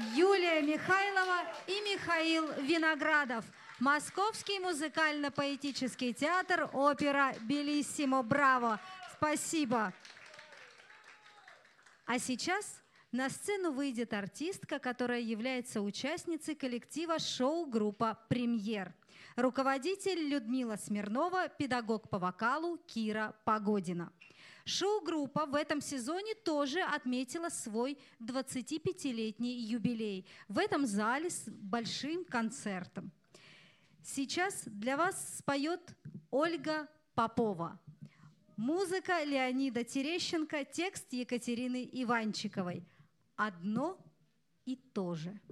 Юлия Михайлова и Михаил Виноградов. Московский музыкально-поэтический театр, опера «Белиссимо». Браво! Спасибо! А сейчас на сцену выйдет артистка, которая является участницей коллектива шоу-группа «Премьер». Руководитель Людмила Смирнова, педагог по вокалу Кира Погодина. Шоу-группа в этом сезоне тоже отметила свой 25-летний юбилей в этом зале с большим концертом. Сейчас для вас споет Ольга Попова. Музыка Леонида Терещенко, текст Екатерины Иванчиковой. Одно и то же.